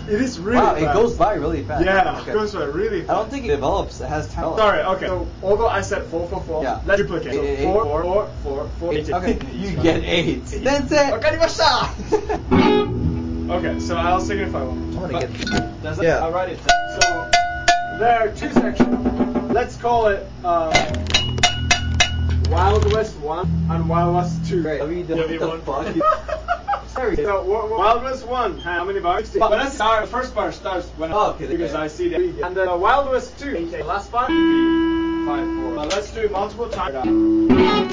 It is really Wow, fast. it goes by really fast. Yeah, Okay. it goes by really fast. I don't think it develops. It has time. Sorry, okay. So although I said 4, 4, 4, Yeah. let's duplicate. So 8, 4, 4, 4, 4, 4, 8. Okay, you get 8. That's it. わかりました Okay, so I'll signify one. I wanna get- Does it? Yeah. I'll write it down. So there are 2 sections. Let's call it Wild West 1 and Wild West 2. Great. WW1. Sorry. So Wild West 1, how many bars? But let's start, the first bar starts when Okay, because okay. I see that. And the Wild West 2, the last bar would be 5, 4. But let's do it multiple times.